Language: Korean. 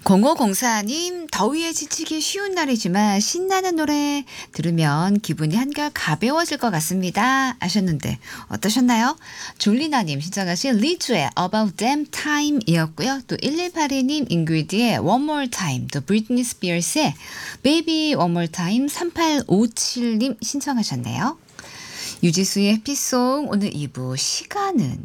0504님, 더위에 지치기 쉬운 날이지만 신나는 노래 들으면 기분이 한결 가벼워질 것 같습니다. 하셨는데 어떠셨나요? 졸리나님 신청하신 리즈의 About Damn Time 이었고요. 또 1182님 인그리디의 One More Time, 또 브리트니 스피어스의 Baby One More Time 3857님 신청하셨네요. 유지수의 해피송 오늘 2부 시간은